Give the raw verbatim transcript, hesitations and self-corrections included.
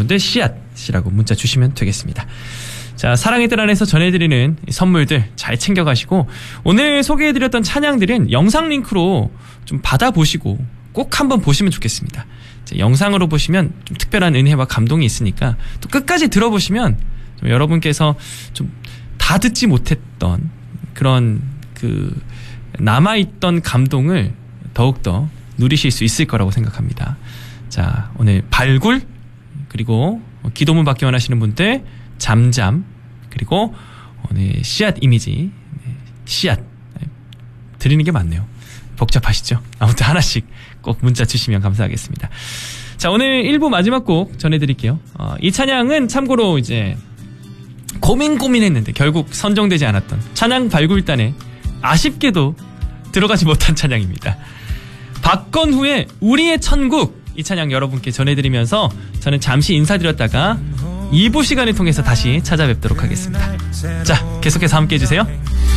분들 씨앗이라고 문자 주시면 되겠습니다. 자, 사랑의 뜰 안에서 전해드리는 선물들 잘 챙겨가시고 오늘 소개해드렸던 찬양들은 영상 링크로 좀 받아보시고 꼭 한번 보시면 좋겠습니다. 자, 영상으로 보시면 좀 특별한 은혜와 감동이 있으니까 또 끝까지 들어보시면 좀 여러분께서 좀 다 듣지 못했던 그런 그 남아있던 감동을 더욱더 누리실 수 있을 거라고 생각합니다. 자, 오늘 발굴, 그리고 기도문 받기 원하시는 분들 잠잠, 그리고 오늘 씨앗 이미지, 씨앗 드리는 게 맞네요. 복잡하시죠? 아무튼 하나씩 꼭 문자 주시면 감사하겠습니다. 자, 오늘 일 부 마지막 곡 전해드릴게요. 어, 이 찬양은 참고로 이제 고민 고민했는데 결국 선정되지 않았던 찬양 발굴단에 아쉽게도 들어가지 못한 찬양입니다. 박건후의 우리의 천국, 이 찬양 여러분께 전해드리면서 저는 잠시 인사드렸다가 이 부 시간을 통해서 다시 찾아뵙도록 하겠습니다. 자, 계속해서 함께 해주세요.